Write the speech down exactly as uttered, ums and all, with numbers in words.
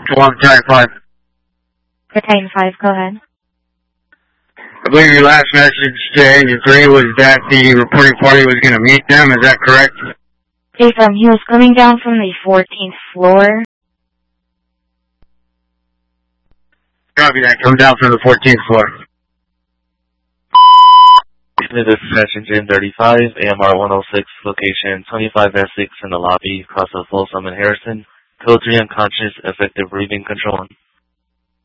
One Battalion five. Battalion five, go ahead. I believe your last message to Engine three was that the reporting party was going to meet them. Is that correct? Hey, um, he was coming down from the fourteenth floor. Copy that. Come down from the fourteenth floor. This is Engine thirty-five, A M R one oh six, location twenty-five S six in the lobby, across the Folsom and Harrison. Code three unconscious, effective breathing control.